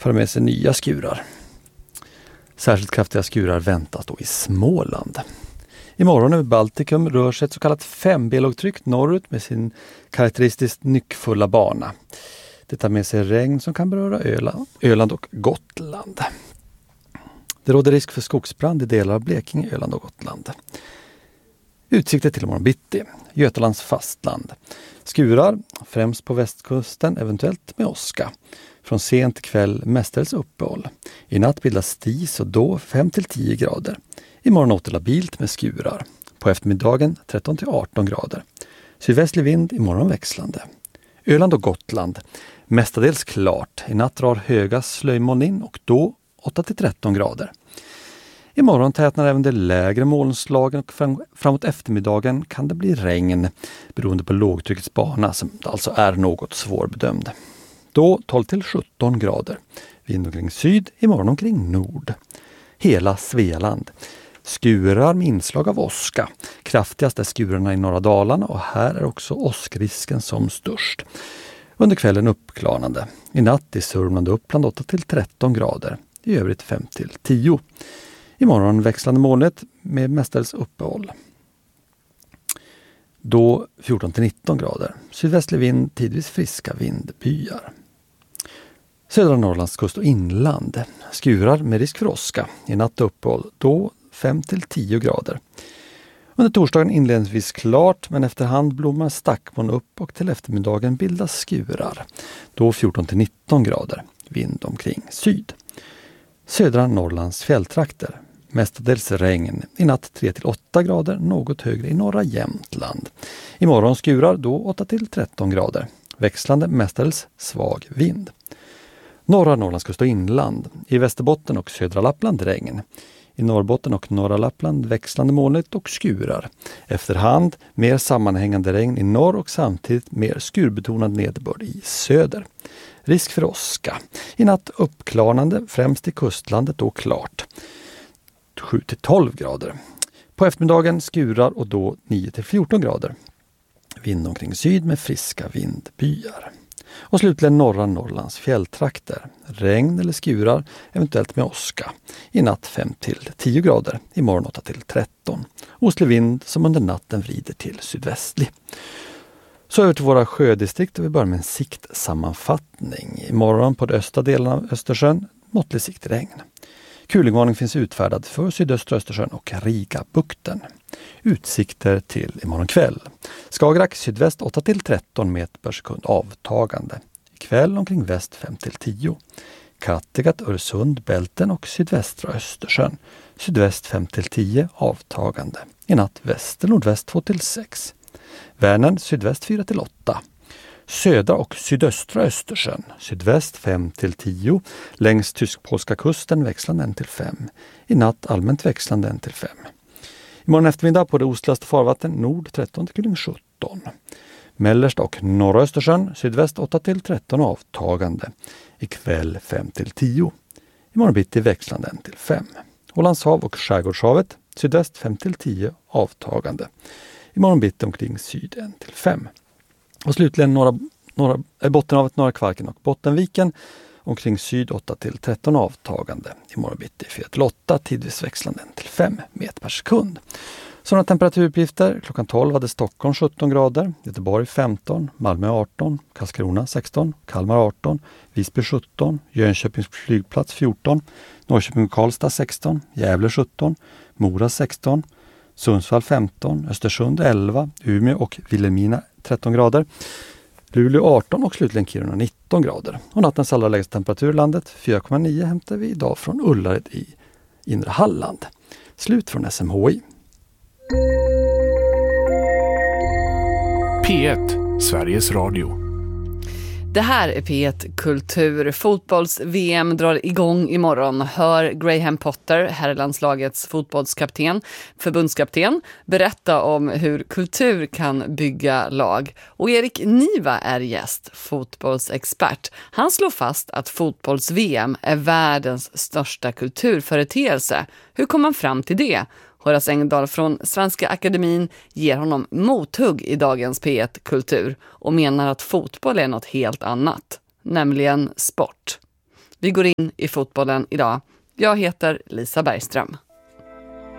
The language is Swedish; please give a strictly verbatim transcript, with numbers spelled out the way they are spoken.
för med sig nya skurar. Särskilt kraftiga skurar väntas då i Småland. Imorgon över Baltikum rör sig ett så kallat fem-B-lågtryck norrut med sin karaktäristiskt nyckfulla bana. Det tar med sig regn som kan beröra Öland, Öland och Gotland. Det råder risk för skogsbrand i delar av Blekinge, Öland och Gotland. Utsikter till imorgon bitti. Götalands fastland. Skurar, främst på västkusten, eventuellt med åska. Från sent kväll mestadels uppehåll. I natt bildas dis och då fem till tio grader. Imorgon åter labilt med skurar. På eftermiddagen tretton till arton grader. Sydvästlig vind imorgon växlande. Öland och Gotland. Mestadels klart. I natt drar höga slöjmoln in och då åtta till tretton grader. Imorgon tätnar även de lägre molnslagen och fram, framåt eftermiddagen kan det bli regn beroende på lågtryckets bana som alltså är något svårbedömd. Då tolv till sjutton grader. Vind omkring syd, imorgon omkring nord. Hela Svealand. Skurar med inslag av åska. Kraftigast är skurarna i norra Dalarna och här är också åskrisken som störst. Under kvällen uppklarnande. I natt i Sörmland och Uppland åtta till tretton grader. I övrigt fem till tio. Imorgon växlande molnet med mestadels uppehåll. Då fjorton till nitton grader. Sydvästlig vind, tidvis friska vindbyar. Södra Norrlands kust och inland. Skurar med risk för åska. I natt uppehåll. Då fem till tio grader. Under torsdagen inledningsvis klart men efterhand blommar stackmoln upp och till eftermiddagen bildas skurar. Då fjorton till nitton grader. Vind omkring syd. Södra Norrlands fjälltrakter. Mestadels regn. I natt tre till åtta grader, något högre i norra Jämtland. Imorgon skurar, då åtta till tretton grader. Växlande, mestadels svag vind. Norra Norrlands kust och inland. I Västerbotten och södra Lappland regn. I Norrbotten och norra Lappland växlande molnigt och skurar. Efterhand mer sammanhängande regn i norr och samtidigt mer skurbetonad nederbörd i söder. Risk för åska. I natt uppklarnande, främst i kustlandet då klart. sju till tolv grader. På eftermiddagen skurar och då nio till fjorton grader. Vind omkring syd med friska vindbyar. Och slutligen norra Norrlands fjälltrakter. Regn eller skurar, eventuellt med åska. I natt fem till tio grader. Imorgon åtta till tretton. Ostlig vind som under natten vrider till sydvästlig. Så över till våra sjödistrikt och vi börjar med en siktsammanfattning. Imorgon på de östra delarna av Östersjön måttlig siktregn. Kulingvarning finns utfärdad för sydöstra Östersjön och Rigabukten. Utsikter till imorgon kväll. Skagerrak sydväst åtta till tretton meter per sekund avtagande. Ikväll omkring väst fem till tio. Kattegatt, Öresund, Bälten och sydvästra Östersjön. Sydväst fem till tio avtagande. I natt väster nordväst två till sex. Vänern sydväst fyra till åtta. Södra och sydöstra Östersjön. Sydväst fem till tio. Längs tysk-polska kusten växlande en till fem. I natt allmänt växlande en till fem. Imorgon eftermiddag på det ostligaste farvatten nord tretton till sjutton. Mellersta och norra Östersjön sydväst åtta till tretton avtagande. Ikväll fem till tio. Imorgon bitti växlande en till fem. Ålandshav och Skärgårdshavet sydväst fem till tio avtagande. Imorgon bitti omkring syd en till fem. Och slutligen norra, norra, äh, Bottenhavet, Norra Kvarken och Bottenviken omkring syd åtta till tretton avtagande. Imorgon bitti fyra till åtta, tidvis växlande en till fem meter per sekund. Sådana temperaturuppgifter. Klockan tolv hade Stockholm sjutton grader, Göteborg femton, Malmö arton, Karlskrona sexton, Kalmar arton, Visby sjutton, Jönköpings flygplats fjorton, Norrköping och Karlstad sexton, Gävle sjutton, Mora sexton, Sundsvall femton, Östersund elva, Umeå och Vilhelmina tretton grader, Luleå arton och slutligen Kiruna nitton grader. Och nattens allra lägsta temperatur i landet fyra komma nio hämtar vi idag från Ullared i inre Halland. Slut från S M H I. P ett, Sveriges Radio. Det här är P ett Kultur. Fotbolls-V M drar igång imorgon. Hör Graham Potter, herrlandslagets fotbollskapten, förbundskapten, berätta om hur kultur kan bygga lag. Och Erik Niva är gäst, fotbollsexpert. Han slår fast att fotbolls-V M är världens största kulturföreteelse. Hur kom man fram till det? Horace Engdahl från Svenska Akademin ger honom mothugg i dagens P ett Kultur och menar att fotboll är något helt annat, nämligen sport. Vi går in i fotbollen idag. Jag heter Lisa Bergström.